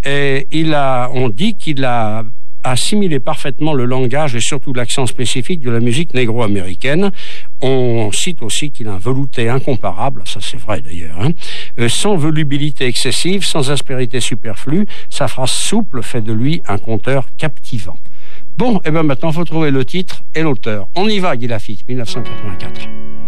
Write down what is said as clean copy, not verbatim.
Et on dit qu'il a assimilé parfaitement le langage et surtout l'accent spécifique de la musique négro-américaine. On cite aussi qu'il a un velouté incomparable, ça c'est vrai d'ailleurs, sans volubilité excessive, sans aspérité superflue. Sa phrase souple fait de lui un conteur captivant. Bon, et bien maintenant, il faut trouver le titre et l'auteur. On y va, Guy Lafitte, 1984.